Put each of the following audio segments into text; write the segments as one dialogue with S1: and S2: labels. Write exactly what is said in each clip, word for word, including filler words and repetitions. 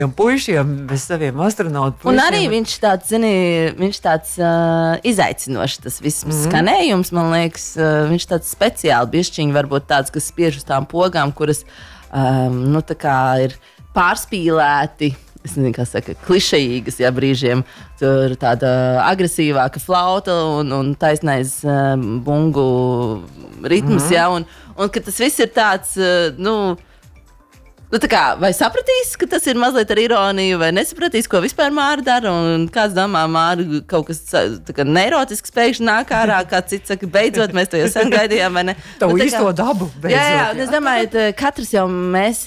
S1: puišiem, bez saviem astronautu puišiem.
S2: Un arī viņš tāds, zini, viņš tāds uh, izaicinošs, tas viss mm. skanējums, man liekas, uh, viņš tāds speciāli bišķiņi, varbūt tāds, kas spiež uz tām pogām, kuras, um, nu, tā kā ir pārspīlēti, es nezinu, kā saka, klišejīgas, ja brīžiem tur tāda agresīvāka flauta un, un taisnais uh, bungu ritms, mm. ja, un, un ka tas viss ir tāds, uh, nu, nu, tā kā, vai sapratīs, ka tas ir mazliet ar ironiju, vai nesapratīs, ko vispār Māra dara, un kāds domā, Māra kaut kas tā kā neirotisks pēkšņi nāk ārā, kā cits saka, beidzot, mēs to jau sen gaidījām, vai ne?
S1: Tavu
S2: nu,
S1: īsto dabu, beidzot.
S2: Jā, jā, un es domāju, katrs jau mēs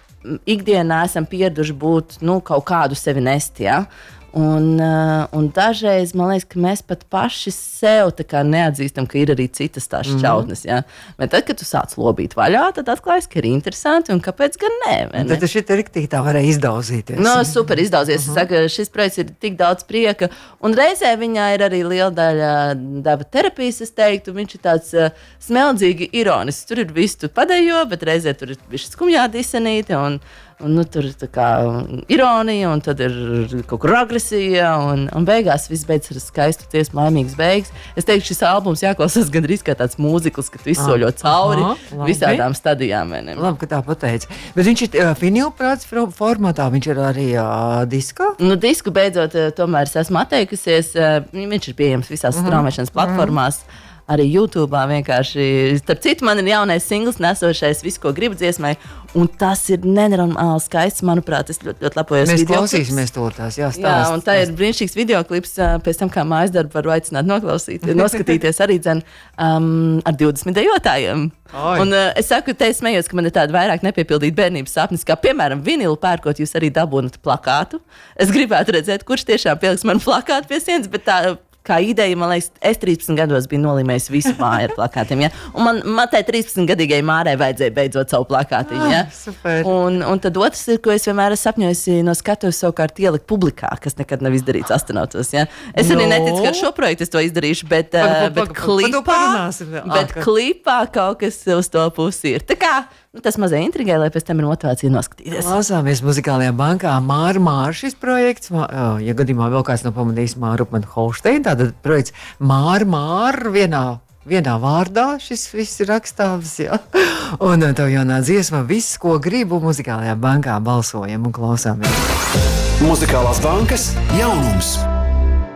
S2: ikdienā esam pieraduši būt, nu, kaut kādu sevi nest, ja? Un, uh, un dažreiz man liekas, ka mēs pat paši sev neatzīstam, ka ir arī citas tās šķautnes. Ja? Bet tad, kad tu sāc lobīt vaļā, tad atklājas, ka ir interesanti un kāpēc gan nē. ne?
S1: Tad šī riktīgi tā varēja izdauzīties.
S2: No, super izdauzies. Uh -huh. Saku, šis projekts ir tik daudz prieka. Un reizē viņā ir arī liela daļa daba terapijas, es teiktu. Viņš ir tāds uh, smeldzīgi ironisks. Tur ir viss tu padejo, bet reizē tur ir bišķi skumjā disenīte un Un, nu, tur ir kā, ironija, un tad ir kaut kur agresija, un, un beigās viss beidzas ar skaistu, tiesmu, laimīgas beigas. Es teiktu, šis albums jāklausās gandrīz kā tāds mūzikls, ka tu izsoļo cauri aha, visādām stadijām.
S1: Labi, ka tā pateici. Bet viņš ir uh, vinilprāts formātā, viņš ir arī uh, diskā?
S2: Nu, disku beidzot, uh, tomēr es esmu atteikusies. Uh, viņš ir pieejams visās uh -huh. straumēšanas platformās. Uh -huh. Arī YouTube vienkārši. Starp citu, man ir jaunais singls, nesošais Visu, ko gribu dziesmai. Un tas ir nenormāli skaists, manuprāt. Es ļoti, ļoti lepojos.
S1: Mēs klausīsimies to tās, jā, stāst.
S2: Jā, un tā ir brīnišķīgs videoklips. Pēc tam, kā mājas darbu, varu aicināt noklausīt, noskatīties arī dzen, um, ar divdesmit dejotājiem. Oi. Un uh, es saku, te es smējos, ka man ir tāda vairāk nepiepildīta bērnības sapnis, kā piemēram vinilu pērkot, jūs arī dabūnat plakātu. Es gribētu redzēt, kurš tiešām pieliks man plakātu pie sienas, bet tā... Kā ideja, man liekas, es trīspadsmit gados biju nolimējis visu māju ar plakātiem. Ja? Un man, man tai trīspadsmitgadīgai Mārai vajadzēja beidzot savu plakātiņu. Ja?
S1: Ah,
S2: un, un tad otrs ir, ko es vienmēr esmu sapņojis no skatuves savukārt ielikt publikā, kas nekad nav izdarīts astronautos. Ja? Es arī no. neticu, ka ar šo projektu es to izdarīšu, bet, uh,
S1: paga,
S2: bet,
S1: paga,
S2: klipā,
S1: paga,
S2: bet ah, klipā kaut kas uz to pusi ir. Tā kā nu, tas mazai intrigē, lai pēc tam ir motivācija noskatīties.
S1: Klausāmies muzikālajā bankā Māra Māra šis projekts. Mā, ja gadījumā vēl kāds nav pamanījis Māru Upmanu Holšteinu, tātad projekts Māra Māra vienā, vienā vārdā šis viss ir rakstāms. Ja? Un tev jaunā dziesma Viss, ko gribu, muzikālajā bankā balsojam un klausāmies.
S3: Muzikālās bankas jaunums.